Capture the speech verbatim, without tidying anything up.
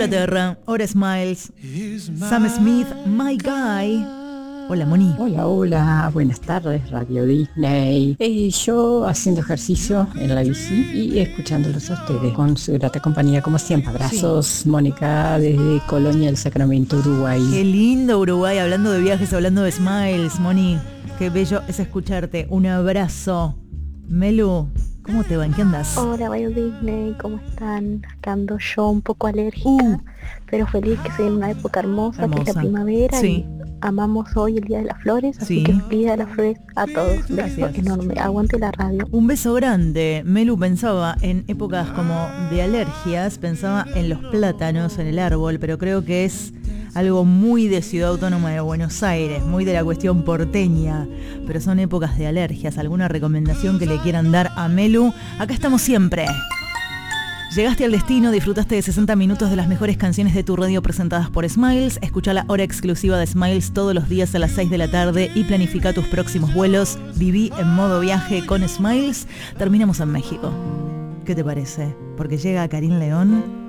Inglaterra, Hora Smiles, Sam Smith, My Guy. Hola, Moni. Hola, hola, buenas tardes, Radio Disney. Eh, yo haciendo ejercicio en la bici y escuchándolos a ustedes con su grata compañía, como siempre. Abrazos, sí. Mónica, desde Colonia del Sacramento, Uruguay. Qué lindo Uruguay, hablando de viajes, hablando de Smiles, Moni. Qué bello es escucharte. Un abrazo. Melu, ¿cómo te va? ¿En qué andas? Hola, Radio Disney, ¿cómo están? Acá ando yo un poco alérgica, uh, pero feliz que sea en una época hermosa, hermosa, que es la primavera, sí. Y amamos hoy el Día de las Flores, así sí. que feliz Día de las Flores a todos. Un beso enorme, aguante la radio. Un beso grande. Melu pensaba en épocas como de alergias, pensaba en los plátanos en el árbol, pero creo que es algo muy de Ciudad Autónoma de Buenos Aires, muy de la cuestión porteña, pero son épocas de alergias. ¿Alguna recomendación que le quieran dar a Melu? Acá estamos siempre. Llegaste al destino, disfrutaste de sesenta minutos de las mejores canciones de tu radio presentadas por Smiles. Escuchá la hora exclusiva de Smiles todos los días a las seis de la tarde y planifica tus próximos vuelos. Viví en modo viaje con Smiles. Terminamos en México. ¿Qué te parece? Porque llega Karim León